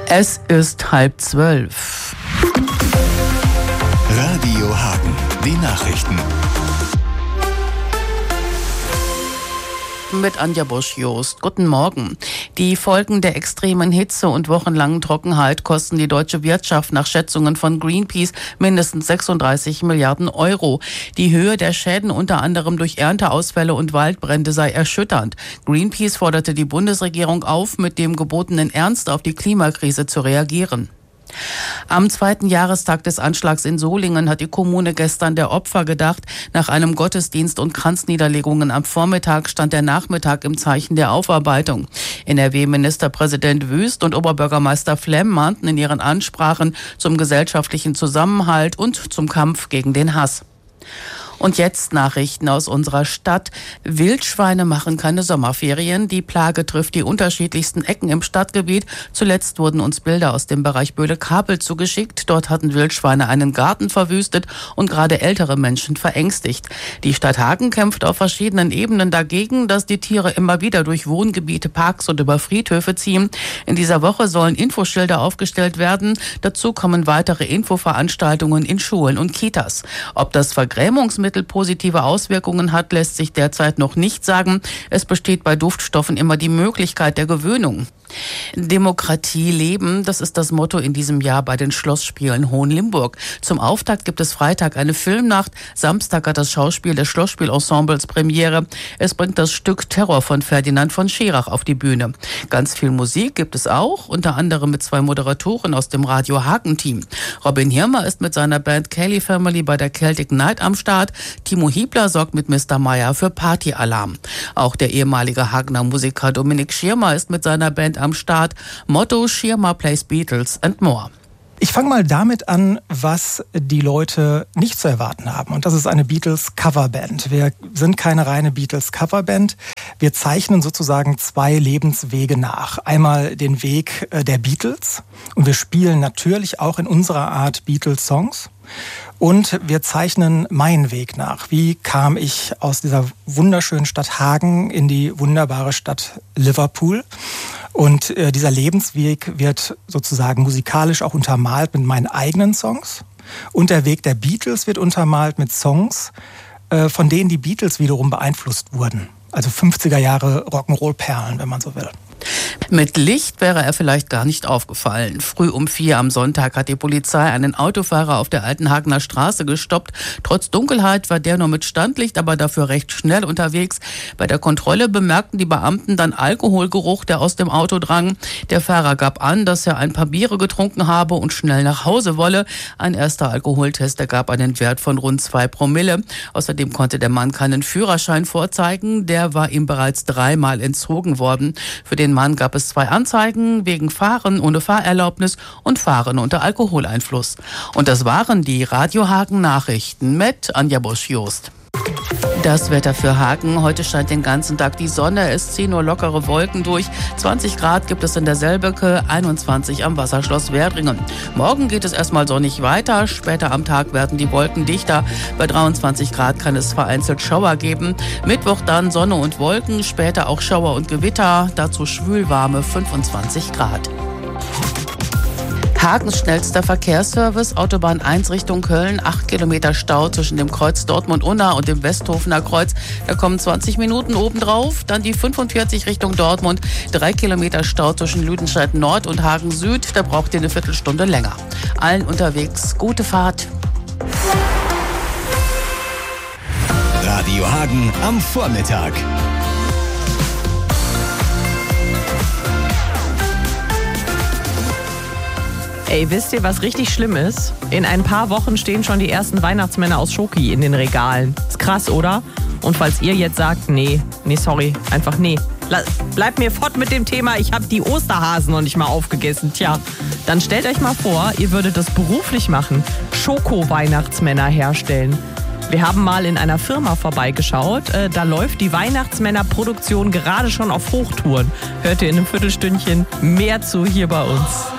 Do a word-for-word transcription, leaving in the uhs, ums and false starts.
Es ist halb zwölf. Radio Hagen, die Nachrichten. Mit Anja Busch-Jost. Guten Morgen. Die Folgen der extremen Hitze und wochenlangen Trockenheit kosten die deutsche Wirtschaft nach Schätzungen von Greenpeace mindestens sechsunddreißig Milliarden Euro. Die Höhe der Schäden unter anderem durch Ernteausfälle und Waldbrände sei erschütternd. Greenpeace forderte die Bundesregierung auf, mit dem gebotenen Ernst auf die Klimakrise zu reagieren. Am zweiten Jahrestag des Anschlags in Solingen hat die Kommune gestern der Opfer gedacht. Nach einem Gottesdienst und Kranzniederlegungen am Vormittag stand der Nachmittag im Zeichen der Aufarbeitung. N R W-Ministerpräsident Wüst und Oberbürgermeister Flemm mahnten in ihren Ansprachen zum gesellschaftlichen Zusammenhalt und zum Kampf gegen den Hass. Und jetzt Nachrichten aus unserer Stadt. Wildschweine machen keine Sommerferien. Die Plage trifft die unterschiedlichsten Ecken im Stadtgebiet. Zuletzt wurden uns Bilder aus dem Bereich Böhle-Kapel zugeschickt. Dort hatten Wildschweine einen Garten verwüstet und gerade ältere Menschen verängstigt. Die Stadt Hagen kämpft auf verschiedenen Ebenen dagegen, dass die Tiere immer wieder durch Wohngebiete, Parks und über Friedhöfe ziehen. In dieser Woche sollen Infoschilder aufgestellt werden. Dazu kommen weitere Infoveranstaltungen in Schulen und Kitas. Ob das Vergrämungsmittel positive Auswirkungen hat, lässt sich derzeit noch nicht sagen. Es besteht bei Duftstoffen immer die Möglichkeit der Gewöhnung. Demokratie leben, das ist das Motto in diesem Jahr bei den Schlossspielen Hohenlimburg. Zum Auftakt gibt es Freitag eine Filmnacht. Samstag hat das Schauspiel des Schlossspielensembles Premiere. Es bringt das Stück Terror von Ferdinand von Schirach auf die Bühne. Ganz viel Musik gibt es auch, unter anderem mit zwei Moderatoren aus dem Radio Hagen-Team. Robin Hirmer ist mit seiner Band Kelly Family bei der Celtic Night am Start. Timo Hiebler sorgt mit Mister Meyer für Partyalarm. Auch der ehemalige Hagener Musiker Dominik Schirmer ist mit seiner Band am Start. Motto: Schirmer plays Beatles and more. Ich fange mal damit an, was die Leute nicht zu erwarten haben. Und das ist eine Beatles-Coverband. Wir sind keine reine Beatles-Coverband. Wir zeichnen sozusagen zwei Lebenswege nach. Einmal den Weg der Beatles. Und wir spielen natürlich auch in unserer Art Beatles-Songs. Und wir zeichnen meinen Weg nach. Wie kam ich aus dieser wunderschönen Stadt Hagen in die wunderbare Stadt Liverpool? Und äh, dieser Lebensweg wird sozusagen musikalisch auch untermalt mit meinen eigenen Songs. Und der Weg der Beatles wird untermalt mit Songs, äh, von denen die Beatles wiederum beeinflusst wurden. Also fünfziger Jahre Rock'n'Roll-Perlen, wenn man so will. Mit Licht wäre er vielleicht gar nicht aufgefallen. Früh um vier am Sonntag hat die Polizei einen Autofahrer auf der Alten Hagener Straße gestoppt. Trotz Dunkelheit war der nur mit Standlicht, aber dafür recht schnell unterwegs. Bei der Kontrolle bemerkten die Beamten dann Alkoholgeruch, der aus dem Auto drang. Der Fahrer gab an, dass er ein paar Biere getrunken habe und schnell nach Hause wolle. Ein erster Alkoholtest ergab einen Wert von rund zwei Promille. Außerdem konnte der Mann keinen Führerschein vorzeigen. Der war ihm bereits dreimal entzogen worden. Für den Mann gab es zwei Anzeigen wegen Fahren ohne Fahrerlaubnis und Fahren unter Alkoholeinfluss. Und das waren die Radio Hagen Nachrichten mit Anja Busch-Jost. Das Wetter für Hagen. Heute scheint den ganzen Tag die Sonne. Es ziehen nur lockere Wolken durch. zwanzig Grad gibt es in der Selbeke, einundzwanzig am Wasserschloss Werdringen. Morgen geht es erstmal sonnig weiter. Später am Tag werden die Wolken dichter. Bei dreiundzwanzig Grad kann es vereinzelt Schauer geben. Mittwoch dann Sonne und Wolken, später auch Schauer und Gewitter. Dazu schwülwarme fünfundzwanzig Grad. Hagens schnellster Verkehrsservice, Autobahn eins Richtung Köln, acht Kilometer Stau zwischen dem Kreuz Dortmund-Unna und dem Westhofener Kreuz. Da kommen zwanzig Minuten obendrauf. Dann die fünfundvierzig Richtung Dortmund, drei Kilometer Stau zwischen Lüdenscheid Nord und Hagen Süd. Da braucht ihr eine Viertelstunde länger. Allen unterwegs gute Fahrt. Radio Hagen am Vormittag. Ey, wisst ihr, was richtig schlimm ist? In ein paar Wochen stehen schon die ersten Weihnachtsmänner aus Schoki in den Regalen. Ist krass, oder? Und falls ihr jetzt sagt, nee, nee, sorry, einfach nee. Bleibt mir fort mit dem Thema, ich habe die Osterhasen noch nicht mal aufgegessen. Tja, dann stellt euch mal vor, ihr würdet das beruflich machen. Schoko-Weihnachtsmänner herstellen. Wir haben mal in einer Firma vorbeigeschaut. Äh, da läuft die Weihnachtsmännerproduktion gerade schon auf Hochtouren. Hört ihr in einem Viertelstündchen mehr zu hier bei uns.